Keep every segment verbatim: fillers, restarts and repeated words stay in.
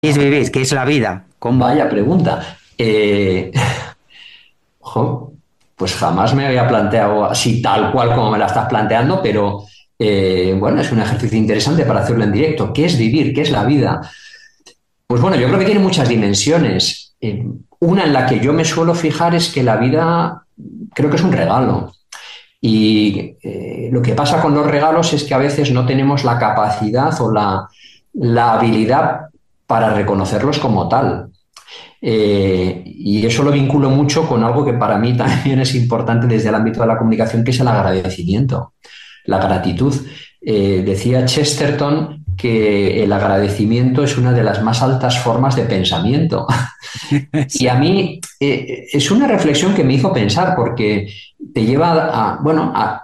Es vivir, ¿qué es la vida? ¿Cómo? Vaya pregunta. Eh, ojo, pues jamás me había planteado así tal cual como me la estás planteando, pero eh, bueno, es un ejercicio interesante para hacerlo en directo. ¿Qué es vivir? ¿Qué es la vida? Pues bueno, yo creo que tiene muchas dimensiones. Eh, una en la que yo me suelo fijar es que la vida creo que es un regalo. Y eh, lo que pasa con los regalos es que a veces no tenemos la capacidad o la, la habilidad para reconocerlos como tal. Eh, y eso lo vinculo mucho con algo que para mí también es importante desde el ámbito de la comunicación, que es el agradecimiento, la gratitud. Eh, decía Chesterton que el agradecimiento es una de las más altas formas de pensamiento. Y a Sí. mí eh, es una reflexión que me hizo pensar porque te lleva a, bueno, a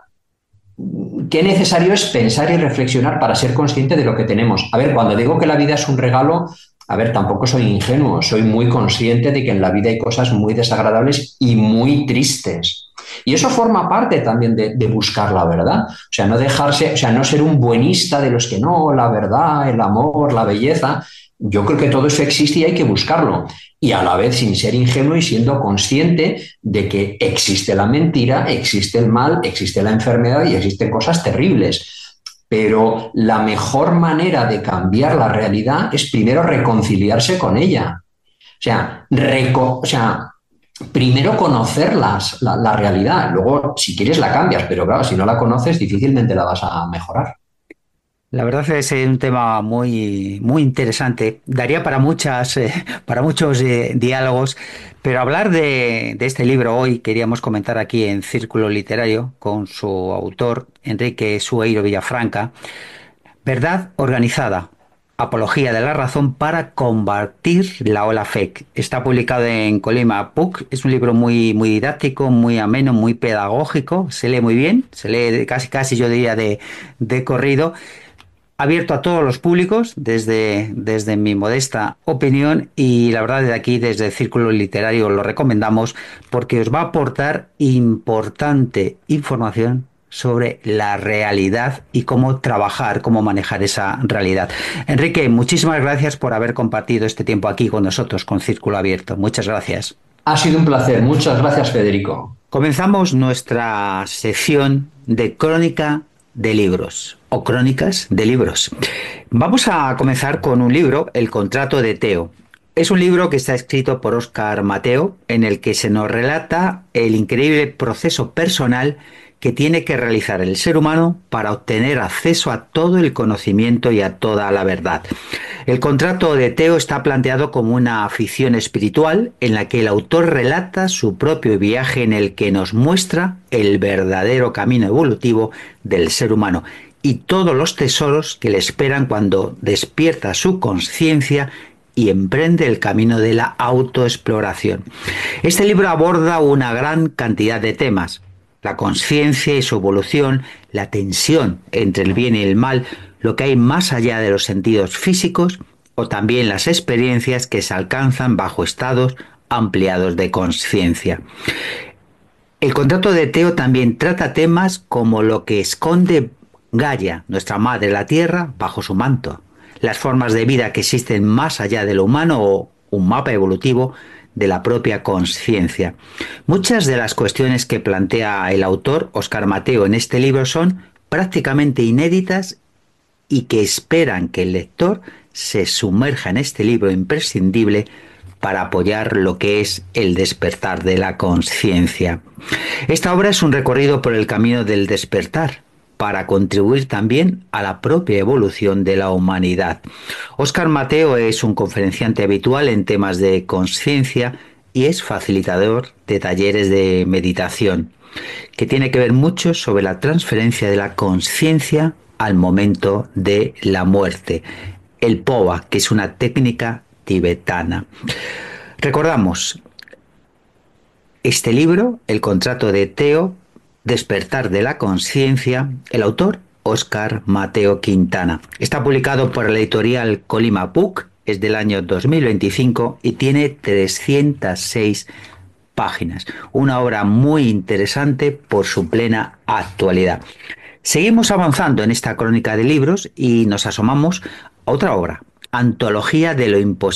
qué necesario es pensar y reflexionar para ser consciente de lo que tenemos. A ver, cuando digo que la vida es un regalo, a ver, tampoco soy ingenuo, soy muy consciente de que en la vida hay cosas muy desagradables y muy tristes. Y eso forma parte también de, de buscar la verdad. O sea, no dejarse, o sea, no ser un buenista de los que no, la verdad, el amor, la belleza. Yo creo que todo eso existe y hay que buscarlo. Y a la vez sin ser ingenuo y siendo consciente de que existe la mentira, existe el mal, existe la enfermedad y existen cosas terribles. Pero la mejor manera de cambiar la realidad es primero reconciliarse con ella. O sea, reco o sea primero conocerlas, la, la realidad. Luego, si quieres, la cambias, pero claro, si no la conoces, difícilmente la vas a mejorar. La verdad es eh, un tema muy, muy interesante. Daría para muchas, eh, para muchos eh, diálogos, pero hablar de, de este libro hoy queríamos comentar aquí en Círculo Literario con su autor, Enrique Sueiro Villafranca. Verdad organizada. Apología de la razón para combatir la ola fake. Está publicado en Colima P U C. Es un libro muy, muy didáctico, muy ameno, muy pedagógico. Se lee muy bien. Se lee de- casi, casi yo diría de, de corrido. Abierto a todos los públicos, desde, desde mi modesta opinión. Y la verdad, desde aquí, desde el Círculo Literario, lo recomendamos porque os va a aportar importante información sobre la realidad y cómo trabajar, cómo manejar esa realidad. Enrique, muchísimas gracias por haber compartido este tiempo aquí con nosotros, con Círculo Abierto. Muchas gracias. Ha sido un placer. Muchas gracias, Federico. Comenzamos nuestra sección de crónica de libros o crónicas de libros. Vamos a comenzar con un libro, El contrato de Teo. Es un libro que está escrito por Óscar Mateo, en el que se nos relata el increíble proceso personal que tiene que realizar el ser humano para obtener acceso a todo el conocimiento y a toda la verdad. El contrato de Teo está planteado como una afición espiritual en la que el autor relata su propio viaje en el que nos muestra el verdadero camino evolutivo del ser humano y todos los tesoros que le esperan cuando despierta su conciencia y emprende el camino de la autoexploración. Este libro aborda una gran cantidad de temas: la conciencia y su evolución, la tensión entre el bien y el mal, lo que hay más allá de los sentidos físicos o también las experiencias que se alcanzan bajo estados ampliados de conciencia. El contrato de Teo también trata temas como lo que esconde Gaia, nuestra madre la tierra, bajo su manto, las formas de vida que existen más allá de lo humano o un mapa evolutivo de la propia conciencia. Muchas de las cuestiones que plantea el autor, Óscar Mateo, en este libro son prácticamente inéditas y que esperan que el lector se sumerja en este libro imprescindible para apoyar lo que es el despertar de la conciencia. Esta obra es un recorrido por el camino del despertar, para contribuir también a la propia evolución de la humanidad. Óscar Mateo es un conferenciante habitual en temas de conciencia y es facilitador de talleres de meditación, que tiene que ver mucho sobre la transferencia de la conciencia al momento de la muerte. El P O V A, que es una técnica tibetana. Recordamos, este libro, El contrato de Teo, Despertar de la conciencia, el autor, Óscar Mateo Quintana. Está publicado por la editorial Colima P U C, es del año dos mil veinticinco y tiene trescientas seis páginas. Una obra muy interesante por su plena actualidad. Seguimos avanzando en esta crónica de libros y nos asomamos a otra obra, Antología de lo imposible.